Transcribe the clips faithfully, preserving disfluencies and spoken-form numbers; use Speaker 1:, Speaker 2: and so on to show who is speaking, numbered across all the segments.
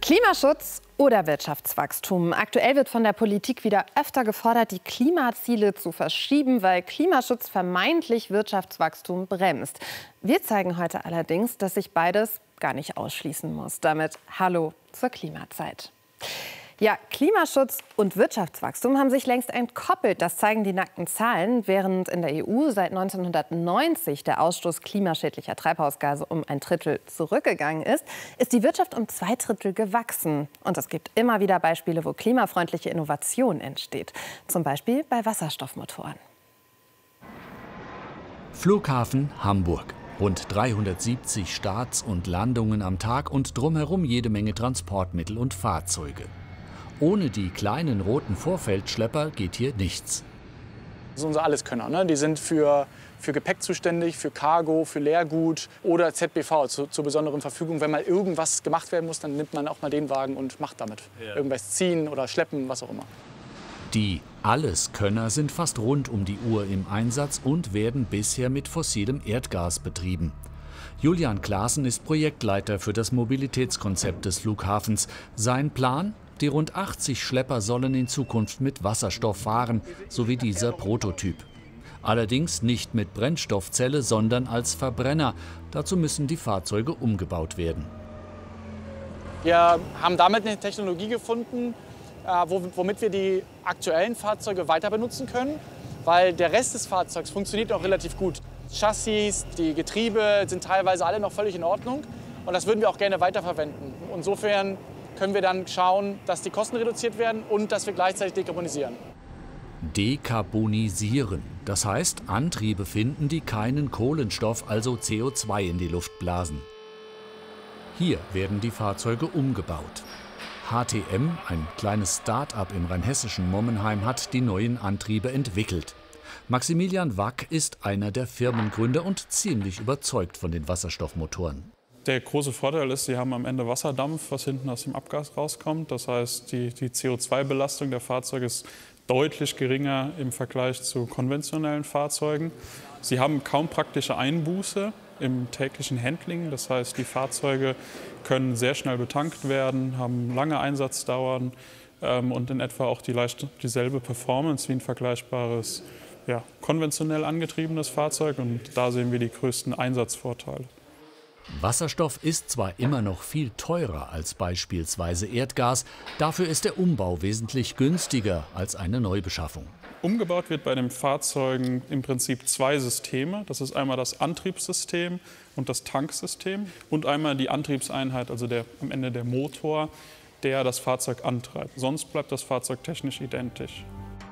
Speaker 1: Klimaschutz oder Wirtschaftswachstum? Aktuell wird von der Politik wieder öfter gefordert, die Klimaziele zu verschieben, weil Klimaschutz vermeintlich Wirtschaftswachstum bremst. Wir zeigen heute allerdings, dass sich beides gar nicht ausschließen muss. Damit hallo zur Klimazeit. Ja, Klimaschutz und Wirtschaftswachstum haben sich längst entkoppelt. Das zeigen die nackten Zahlen. Während in der E U seit neunzehnhundertneunzig der Ausstoß klimaschädlicher Treibhausgase um ein Drittel zurückgegangen ist, ist die Wirtschaft um zwei Drittel gewachsen. Und es gibt immer wieder Beispiele, wo klimafreundliche Innovation entsteht. Zum Beispiel bei Wasserstoffmotoren.
Speaker 2: Flughafen Hamburg. Rund dreihundertsiebzig Starts und Landungen am Tag und drumherum jede Menge Transportmittel und Fahrzeuge. Ohne die kleinen roten Vorfeldschlepper geht hier nichts.
Speaker 3: Das sind unsere Alleskönner. Ne? Die sind für, für Gepäck zuständig, für Cargo, für Leergut oder Z B V zu, zur besonderen Verfügung. Wenn mal irgendwas gemacht werden muss, dann nimmt man auch mal den Wagen und macht damit. Ja. Irgendwas ziehen oder schleppen, was auch immer.
Speaker 2: Die Alleskönner sind fast rund um die Uhr im Einsatz und werden bisher mit fossilem Erdgas betrieben. Julian Klaassen ist Projektleiter für das Mobilitätskonzept des Flughafens. Sein Plan? Die rund achtzig Schlepper sollen in Zukunft mit Wasserstoff fahren, so wie dieser Prototyp. Allerdings nicht mit Brennstoffzelle, sondern als Verbrenner. Dazu müssen die Fahrzeuge umgebaut werden.
Speaker 3: Wir haben damit eine Technologie gefunden, womit wir die aktuellen Fahrzeuge weiter benutzen können, weil der Rest des Fahrzeugs funktioniert noch relativ gut. Chassis, die Getriebe sind teilweise alle noch völlig in Ordnung und das würden wir auch gerne weiterverwenden. Insofern können wir dann schauen, dass die Kosten reduziert werden und dass wir gleichzeitig dekarbonisieren.
Speaker 2: Dekarbonisieren, das heißt Antriebe finden, die keinen Kohlenstoff, also C O zwei, in die Luft blasen. Hier werden die Fahrzeuge umgebaut. H T M, ein kleines Start-up im rheinhessischen Mommenheim, hat die neuen Antriebe entwickelt. Maximilian Wack ist einer der Firmengründer und ziemlich überzeugt von den Wasserstoffmotoren.
Speaker 4: Der große Vorteil ist, sie haben am Ende Wasserdampf, was hinten aus dem Abgas rauskommt. Das heißt, die, die C O zwei Belastung der Fahrzeuge ist deutlich geringer im Vergleich zu konventionellen Fahrzeugen. Sie haben kaum praktische Einbuße im täglichen Handling. Das heißt, die Fahrzeuge können sehr schnell betankt werden, haben lange Einsatzdauern ähm, und in etwa auch die leicht dieselbe Performance wie ein vergleichbares, ja, konventionell angetriebenes Fahrzeug. Und da sehen wir die größten Einsatzvorteile.
Speaker 2: Wasserstoff ist zwar immer noch viel teurer als beispielsweise Erdgas, dafür ist der Umbau wesentlich günstiger als eine Neubeschaffung.
Speaker 4: Umgebaut wird bei den Fahrzeugen im Prinzip zwei Systeme. Das ist einmal das Antriebssystem und das Tanksystem und einmal die Antriebseinheit, also der, am Ende der Motor, der das Fahrzeug antreibt. Sonst bleibt das Fahrzeug technisch identisch.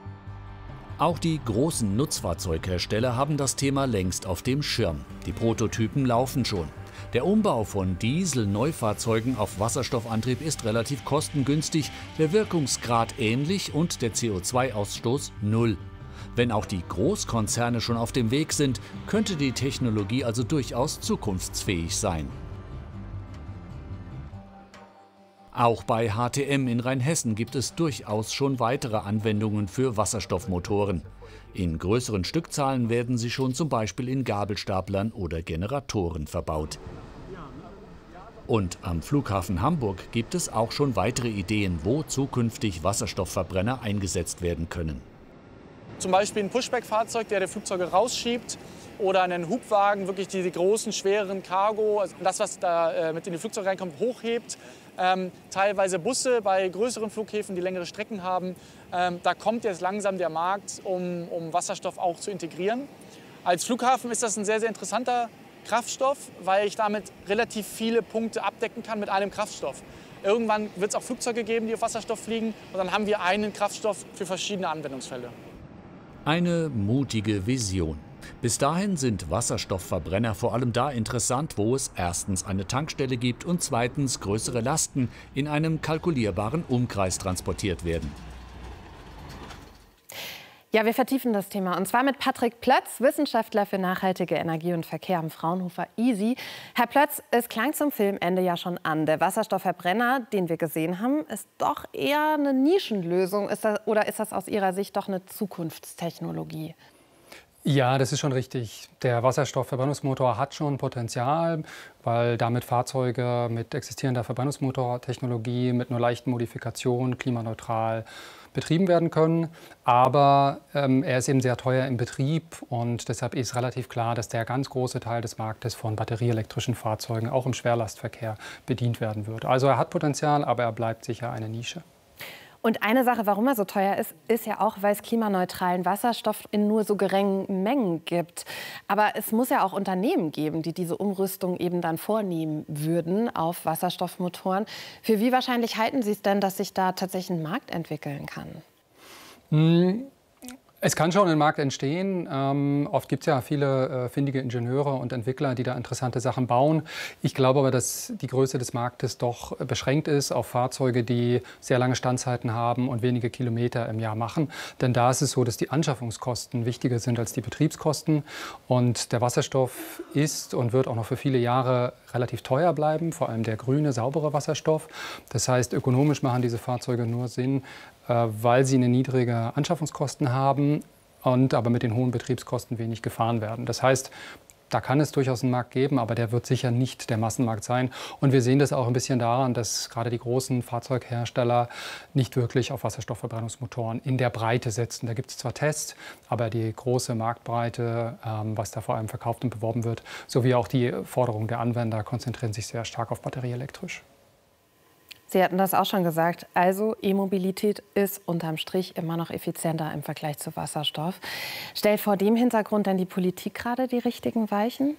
Speaker 2: Auch die großen Nutzfahrzeughersteller haben das Thema längst auf dem Schirm. Die Prototypen laufen schon. Der Umbau von Diesel-Neufahrzeugen auf Wasserstoffantrieb ist relativ kostengünstig, der Wirkungsgrad ähnlich und der C O zwei Ausstoß null. Wenn auch die Großkonzerne schon auf dem Weg sind, könnte die Technologie also durchaus zukunftsfähig sein. Auch bei H T M in Rheinhessen gibt es durchaus schon weitere Anwendungen für Wasserstoffmotoren. In größeren Stückzahlen werden sie schon zum Beispiel in Gabelstaplern oder Generatoren verbaut. Und am Flughafen Hamburg gibt es auch schon weitere Ideen, wo zukünftig Wasserstoffverbrenner eingesetzt werden können.
Speaker 3: Zum Beispiel ein Pushback-Fahrzeug, der die Flugzeuge rausschiebt, oder einen Hubwagen, wirklich diese großen, schweren Cargo, also das, was da äh, mit in die Flugzeuge reinkommt, hochhebt. Ähm, teilweise Busse bei größeren Flughäfen, die längere Strecken haben. Ähm, da kommt jetzt langsam der Markt, um, um Wasserstoff auch zu integrieren. Als Flughafen ist das ein sehr, sehr interessanter Kraftstoff, weil ich damit relativ viele Punkte abdecken kann mit einem Kraftstoff. Irgendwann wird es auch Flugzeuge geben, die auf Wasserstoff fliegen, und dann haben wir einen Kraftstoff für verschiedene Anwendungsfälle.
Speaker 2: Eine mutige Vision. Bis dahin sind Wasserstoffverbrenner vor allem da interessant, wo es erstens eine Tankstelle gibt und zweitens größere Lasten in einem kalkulierbaren Umkreis transportiert werden.
Speaker 1: Ja, wir vertiefen das Thema, und zwar mit Patrick Plötz, Wissenschaftler für nachhaltige Energie und Verkehr am Fraunhofer I S I. Herr Plötz, es klang zum Filmende ja schon an. Der Wasserstoffverbrenner, den wir gesehen haben, ist doch eher eine Nischenlösung. Ist das, oder ist das aus Ihrer Sicht doch eine Zukunftstechnologie?
Speaker 5: Ja, das ist schon richtig. Der Wasserstoffverbrennungsmotor hat schon Potenzial, weil damit Fahrzeuge mit existierender Verbrennungsmotortechnologie, mit nur leichten Modifikationen klimaneutral betrieben werden können. Aber ähm, er ist eben sehr teuer im Betrieb und deshalb ist relativ klar, dass der ganz große Teil des Marktes von batterieelektrischen Fahrzeugen auch im Schwerlastverkehr bedient werden wird. Also er hat Potenzial, aber er bleibt sicher eine Nische.
Speaker 1: Und eine Sache, warum er so teuer ist, ist ja auch, weil es klimaneutralen Wasserstoff in nur so geringen Mengen gibt. Aber es muss ja auch Unternehmen geben, die diese Umrüstung eben dann vornehmen würden auf Wasserstoffmotoren. Für wie wahrscheinlich halten Sie es denn, dass sich da tatsächlich ein Markt entwickeln kann?
Speaker 5: Hm. Es kann schon ein Markt entstehen. Ähm, oft gibt es ja viele äh, findige Ingenieure und Entwickler, die da interessante Sachen bauen. Ich glaube aber, dass die Größe des Marktes doch beschränkt ist auf Fahrzeuge, die sehr lange Standzeiten haben und wenige Kilometer im Jahr machen. Denn da ist es so, dass die Anschaffungskosten wichtiger sind als die Betriebskosten. Und der Wasserstoff ist und wird auch noch für viele Jahre relativ teuer bleiben, vor allem der grüne, saubere Wasserstoff. Das heißt, ökonomisch machen diese Fahrzeuge nur Sinn, weil sie eine niedrige Anschaffungskosten haben und aber mit den hohen Betriebskosten wenig gefahren werden. Das heißt, da kann es durchaus einen Markt geben, aber der wird sicher nicht der Massenmarkt sein. Und wir sehen das auch ein bisschen daran, dass gerade die großen Fahrzeughersteller nicht wirklich auf Wasserstoffverbrennungsmotoren in der Breite setzen. Da gibt es zwar Tests, aber die große Marktbreite, ähm, was da vor allem verkauft und beworben wird, sowie auch die Forderungen der Anwender konzentrieren sich sehr stark auf batterieelektrisch.
Speaker 1: Sie hatten das auch schon gesagt. Also E-Mobilität ist unterm Strich immer noch effizienter im Vergleich zu Wasserstoff. Stellt vor dem Hintergrund dann die Politik gerade die richtigen Weichen?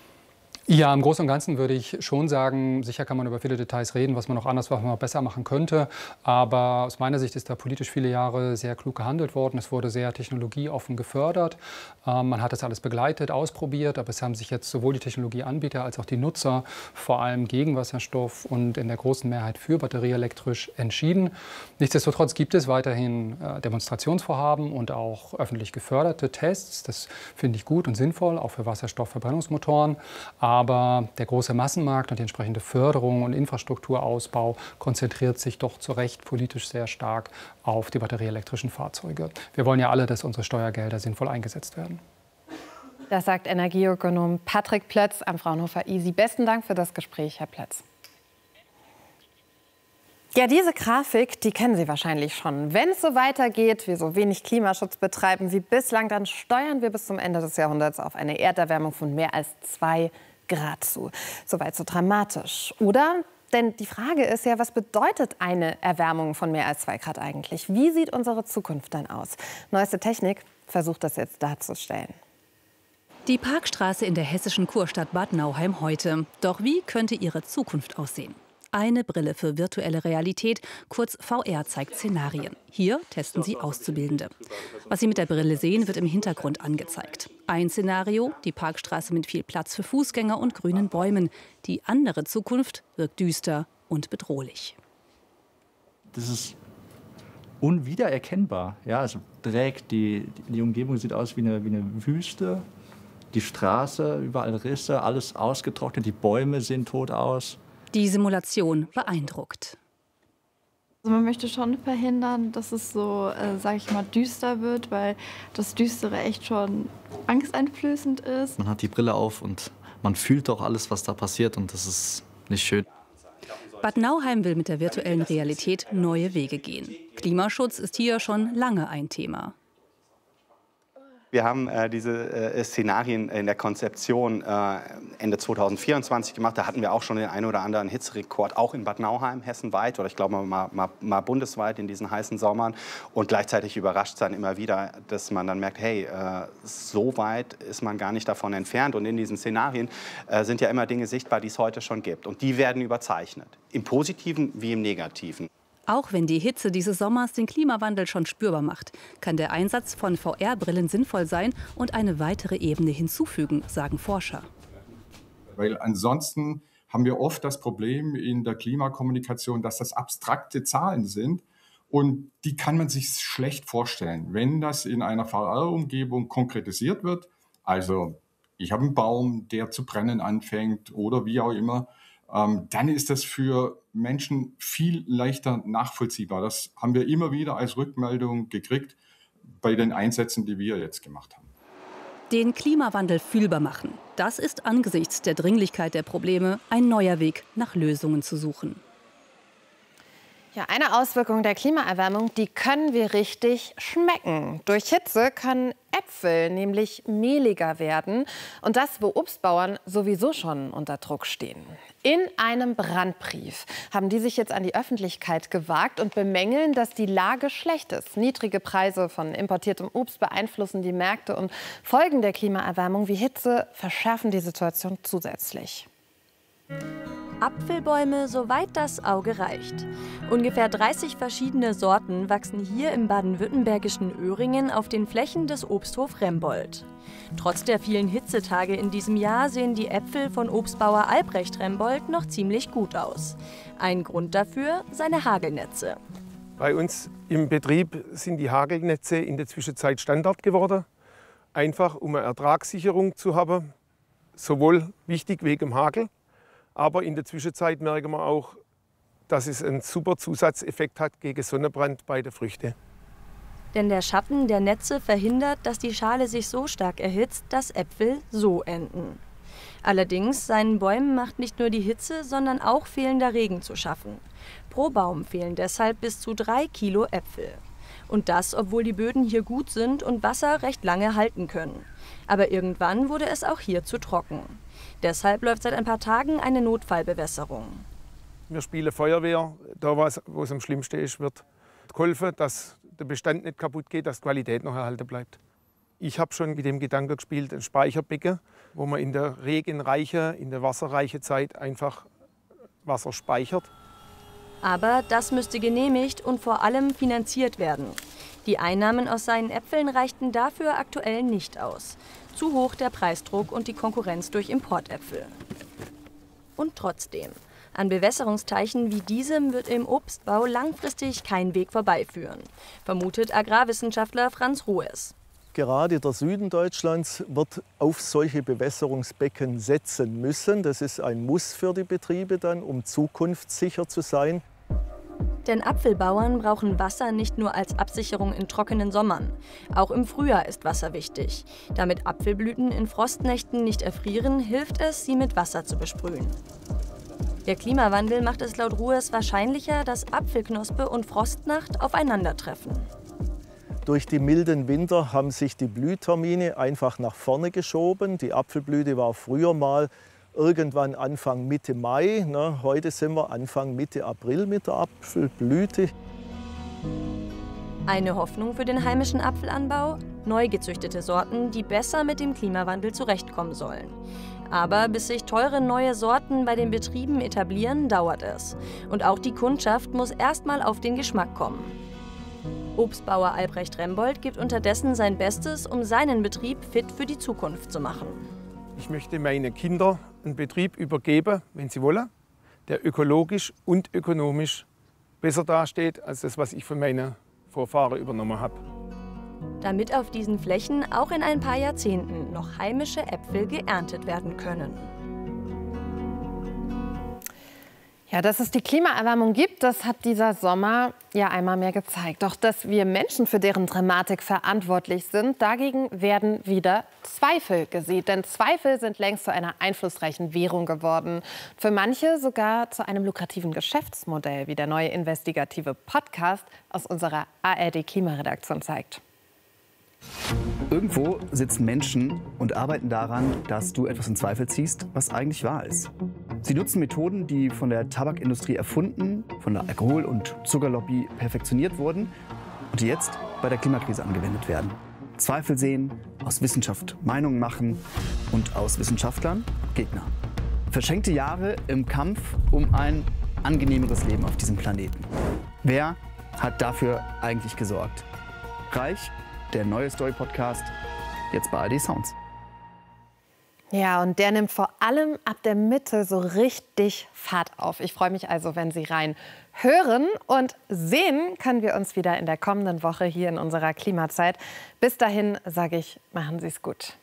Speaker 5: Ja, im Großen und Ganzen würde ich schon sagen, sicher kann man über viele Details reden, was man noch anders, was man noch besser machen könnte. Aber aus meiner Sicht ist da politisch viele Jahre sehr klug gehandelt worden. Es wurde sehr technologieoffen gefördert. Ähm, man hat das alles begleitet, ausprobiert. Aber es haben sich jetzt sowohl die Technologieanbieter als auch die Nutzer vor allem gegen Wasserstoff und in der großen Mehrheit für batterieelektrisch entschieden. Nichtsdestotrotz gibt es weiterhin äh, Demonstrationsvorhaben und auch öffentlich geförderte Tests. Das finde ich gut und sinnvoll, auch für Wasserstoffverbrennungsmotoren. Aber der große Massenmarkt und die entsprechende Förderung und Infrastrukturausbau konzentriert sich doch zu Recht politisch sehr stark auf die batterieelektrischen Fahrzeuge. Wir wollen ja alle, dass unsere Steuergelder sinnvoll eingesetzt werden.
Speaker 1: Das sagt Energieökonom Patrick Plötz am Fraunhofer I S I. Besten Dank für das Gespräch, Herr Plötz. Ja, diese Grafik, die kennen Sie wahrscheinlich schon. Wenn es so weitergeht, wir so wenig Klimaschutz betreiben wie bislang, dann steuern wir bis zum Ende des Jahrhunderts auf eine Erderwärmung von mehr als zwei Grad zu. Soweit so dramatisch. Oder? Denn die Frage ist ja, was bedeutet eine Erwärmung von mehr als zwei Grad eigentlich? Wie sieht unsere Zukunft dann aus? Neueste Technik versucht das jetzt darzustellen.
Speaker 6: Die Parkstraße in der hessischen Kurstadt Bad Nauheim heute. Doch wie könnte ihre Zukunft aussehen? Eine Brille für virtuelle Realität, kurz V R, zeigt Szenarien. Hier testen sie Auszubildende. Was sie mit der Brille sehen, wird im Hintergrund angezeigt. Ein Szenario, die Parkstraße mit viel Platz für Fußgänger und grünen Bäumen. Die andere Zukunft wirkt düster und bedrohlich.
Speaker 7: Das ist unwiedererkennbar. Ja, also direkt, die, die Umgebung sieht aus wie eine, wie eine Wüste. Die Straße, überall Risse, alles ausgetrocknet, die Bäume sehen tot aus.
Speaker 6: Die Simulation beeindruckt.
Speaker 8: Also man möchte schon verhindern, dass es so, äh, sage ich mal, düster wird, weil das Düstere echt schon angsteinflößend ist.
Speaker 9: Man hat die Brille auf und man fühlt auch alles, was da passiert, und das ist nicht schön.
Speaker 6: Bad Nauheim will mit der virtuellen Realität neue Wege gehen. Klimaschutz ist hier schon lange ein Thema.
Speaker 10: Wir haben äh, diese äh, Szenarien in der Konzeption äh, Ende zweitausendvierundzwanzig gemacht. Da hatten wir auch schon den einen oder anderen Hitzerekord, auch in Bad Nauheim, hessenweit oder ich glaube mal, mal, mal bundesweit in diesen heißen Sommern. Und gleichzeitig überrascht es dann immer wieder, dass man dann merkt, hey, äh, so weit ist man gar nicht davon entfernt. Und in diesen Szenarien äh, sind ja immer Dinge sichtbar, die es heute schon gibt. Und die werden überzeichnet, im Positiven wie im Negativen.
Speaker 6: Auch wenn die Hitze dieses Sommers den Klimawandel schon spürbar macht, kann der Einsatz von V R-Brillen sinnvoll sein und eine weitere Ebene hinzufügen, sagen Forscher.
Speaker 11: Weil ansonsten haben wir oft das Problem in der Klimakommunikation, dass das abstrakte Zahlen sind und die kann man sich schlecht vorstellen. Wenn das in einer V R-Umgebung konkretisiert wird, also ich habe einen Baum, der zu brennen anfängt oder wie auch immer, ähm, dann ist das für Menschen viel leichter nachvollziehbar. Das haben wir immer wieder als Rückmeldung gekriegt bei den Einsätzen, die wir jetzt gemacht haben.
Speaker 6: Den Klimawandel fühlbar machen. Das ist angesichts der Dringlichkeit der Probleme ein neuer Weg, nach Lösungen zu suchen.
Speaker 1: Ja, eine Auswirkung der Klimaerwärmung, die können wir richtig schmecken. Durch Hitze können Äpfel nämlich mehliger werden. Und das, wo Obstbauern sowieso schon unter Druck stehen. In einem Brandbrief haben die sich jetzt an die Öffentlichkeit gewagt und bemängeln, dass die Lage schlecht ist. Niedrige Preise von importiertem Obst beeinflussen die Märkte und Folgen der Klimaerwärmung wie Hitze verschärfen die Situation zusätzlich.
Speaker 12: Apfelbäume, soweit das Auge reicht. Ungefähr dreißig verschiedene Sorten wachsen hier im baden-württembergischen Öhringen auf den Flächen des Obsthof Rembold. Trotz der vielen Hitzetage in diesem Jahr sehen die Äpfel von Obstbauer Albrecht Rembold noch ziemlich gut aus. Ein Grund dafür: seine Hagelnetze.
Speaker 13: Bei uns im Betrieb sind die Hagelnetze in der Zwischenzeit Standard geworden. Einfach um eine Ertragssicherung zu haben. Sowohl wichtig wegen dem Hagel, aber in der Zwischenzeit merken wir auch, dass es einen super Zusatzeffekt hat gegen Sonnenbrand bei den Früchten.
Speaker 12: Denn der Schatten der Netze verhindert, dass die Schale sich so stark erhitzt, dass Äpfel so enden. Allerdings, seinen Bäumen macht nicht nur die Hitze, sondern auch fehlender Regen zu schaffen. Pro Baum fehlen deshalb bis zu drei Kilo Äpfel. Und das, obwohl die Böden hier gut sind und Wasser recht lange halten können. Aber irgendwann wurde es auch hier zu trocken. Deshalb läuft seit ein paar Tagen eine Notfallbewässerung.
Speaker 13: Wir spielen Feuerwehr. Da, wo es am schlimmsten ist, wird geholfen, dass der Bestand nicht kaputt geht, dass die Qualität noch erhalten bleibt. Ich habe schon mit dem Gedanken gespielt, ein Speicherbecken, wo man in der regenreichen, in der wasserreichen Zeit einfach Wasser speichert.
Speaker 12: Aber das müsste genehmigt und vor allem finanziert werden. Die Einnahmen aus seinen Äpfeln reichten dafür aktuell nicht aus. Zu hoch der Preisdruck und die Konkurrenz durch Importäpfel. Und trotzdem, an Bewässerungsteichen wie diesem wird im Obstbau langfristig kein Weg vorbeiführen, vermutet Agrarwissenschaftler Franz Ruhes.
Speaker 14: Gerade der Süden Deutschlands wird auf solche Bewässerungsbecken setzen müssen. Das ist ein Muss für die Betriebe dann, um zukunftssicher zu sein.
Speaker 12: Denn Apfelbauern brauchen Wasser nicht nur als Absicherung in trockenen Sommern. Auch im Frühjahr ist Wasser wichtig. Damit Apfelblüten in Frostnächten nicht erfrieren, hilft es, sie mit Wasser zu besprühen. Der Klimawandel macht es laut Ruhes wahrscheinlicher, dass Apfelknospe und Frostnacht aufeinandertreffen.
Speaker 14: Durch die milden Winter haben sich die Blühtermine einfach nach vorne geschoben. Die Apfelblüte war früher mal irgendwann Anfang Mitte Mai. Ne? Heute sind wir Anfang Mitte April mit der Apfelblüte.
Speaker 12: Eine Hoffnung für den heimischen Apfelanbau? Neu gezüchtete Sorten, die besser mit dem Klimawandel zurechtkommen sollen. Aber bis sich teure neue Sorten bei den Betrieben etablieren, dauert es. Und auch die Kundschaft muss erst mal auf den Geschmack kommen. Obstbauer Albrecht Rembold gibt unterdessen sein Bestes, um seinen Betrieb fit für die Zukunft zu machen.
Speaker 13: Ich möchte meinen Kindern einen Betrieb übergeben, wenn sie wollen, der ökologisch und ökonomisch besser dasteht als das, was ich von meinen Vorfahren übernommen habe.
Speaker 12: Damit auf diesen Flächen auch in ein paar Jahrzehnten noch heimische Äpfel geerntet werden können.
Speaker 1: Ja, dass es die Klimaerwärmung gibt, das hat dieser Sommer ja einmal mehr gezeigt. Doch dass wir Menschen für deren Dramatik verantwortlich sind, dagegen werden wieder Zweifel gesät. Denn Zweifel sind längst zu einer einflussreichen Währung geworden. Für manche sogar zu einem lukrativen Geschäftsmodell, wie der neue investigative Podcast aus unserer A R D-Klimaredaktion zeigt.
Speaker 15: Irgendwo sitzen Menschen und arbeiten daran, dass du etwas in Zweifel ziehst, was eigentlich wahr ist. Sie nutzen Methoden, die von der Tabakindustrie erfunden, von der Alkohol- und Zuckerlobby perfektioniert wurden und die jetzt bei der Klimakrise angewendet werden. Zweifel sehen, aus Wissenschaft Meinungen machen und aus Wissenschaftlern Gegner. Verschenkte Jahre im Kampf um ein angenehmeres Leben auf diesem Planeten. Wer hat dafür eigentlich gesorgt? Reich? Der neue Story-Podcast, jetzt bei A R D Sounds.
Speaker 1: Ja, und der nimmt vor allem ab der Mitte so richtig Fahrt auf. Ich freue mich also, wenn Sie rein hören und sehen können wir uns wieder in der kommenden Woche hier in unserer Klimazeit. Bis dahin sage ich, machen Sie es gut.